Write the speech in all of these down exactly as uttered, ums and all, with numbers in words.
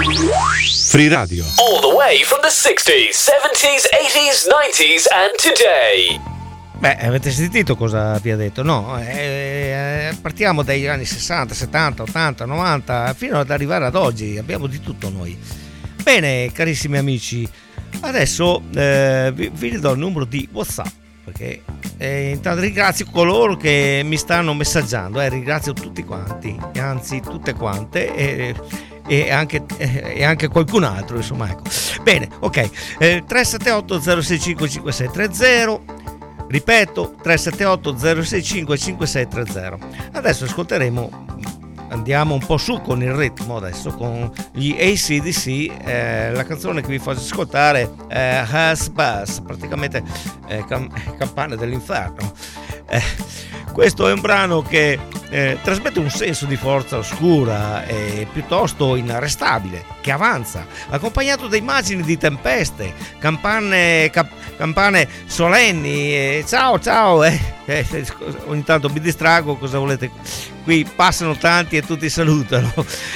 Free Radio. All the way from the sixties, seventies, eighties, nineties and today. Beh, avete sentito cosa vi ha detto? No, eh, partiamo dagli anni sessanta, settanta, ottanta, novanta fino ad arrivare ad oggi, abbiamo di tutto noi. Bene, carissimi amici, adesso eh, vi, vi do il numero di WhatsApp, perché eh, intanto ringrazio coloro che mi stanno messaggiando, eh, ringrazio tutti quanti, anzi tutte quante, e, e, anche, e anche qualcun altro, insomma, ecco. Bene, ok, eh, tre sette otto zero sei cinque cinque sei tre zero, ripeto, tre sette otto zero sei cinque cinque sei tre zero. Adesso ascolteremo, andiamo un po' su con il ritmo adesso, con gli A C D C, eh, la canzone che vi faccio ascoltare è Hush Buzz, praticamente eh, cam- campane dell'inferno. Eh, questo è un brano che eh, trasmette un senso di forza oscura e piuttosto inarrestabile, che avanza, accompagnato da immagini di tempeste, campane, cap- campane solenni, e ciao ciao, eh, eh, ogni tanto mi distrago, cosa volete, qui passano tanti e tutti salutano,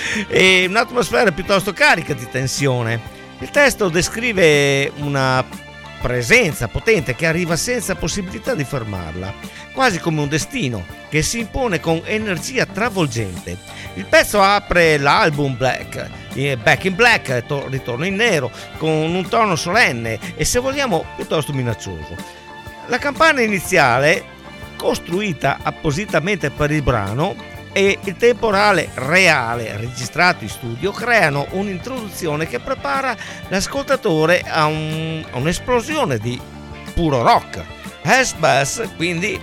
e un'atmosfera piuttosto carica di tensione. Il testo descrive una presenza potente che arriva senza possibilità di fermarla, quasi come un destino che si impone con energia travolgente. Il pezzo apre l'album Black, Back in Black, ritorno in nero, con un tono solenne e, se vogliamo, piuttosto minaccioso. La campana iniziale, costruita appositamente per il brano, e il temporale reale registrato in studio creano un'introduzione che prepara l'ascoltatore a, un, a un'esplosione di puro rock. Hush Buzz quindi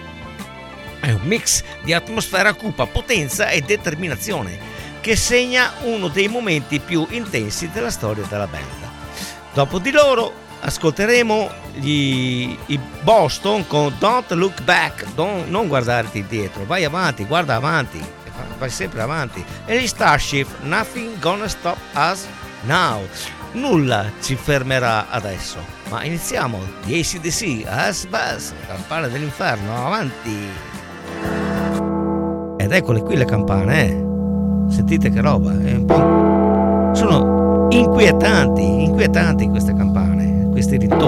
è un mix di atmosfera cupa, potenza e determinazione che segna uno dei momenti più intensi della storia della band. Dopo di loro ascolteremo gli, i Boston con Don't Look Back, Don't, non guardarti indietro, vai avanti, guarda avanti, vai sempre avanti, e gli Starship, Nothing Gonna Stop Us Now, nulla ci fermerà adesso. Ma iniziamo, gli A C D C, Hush Buzz, campane dell'inferno, avanti. Ed eccole qui le campane, eh. Sentite che roba, è un po'... sono inquietanti, inquietanti queste campane, questi ritorni.